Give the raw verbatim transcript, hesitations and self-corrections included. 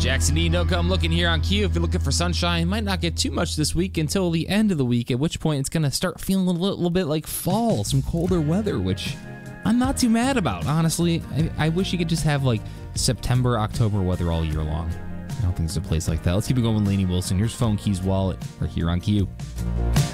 Jackson Dean, don't come looking here on Q. If you're looking for sunshine, might not get too much this week until the end of the week, at which point it's going to start feeling a little, little bit like fall, some colder weather, which I'm not too mad about, honestly. I, I wish you could just have like September, October weather all year long. I don't think there's a place like that. Let's keep it going with Lainey Wilson. Here's Phone Keys Wallet, or here on Q.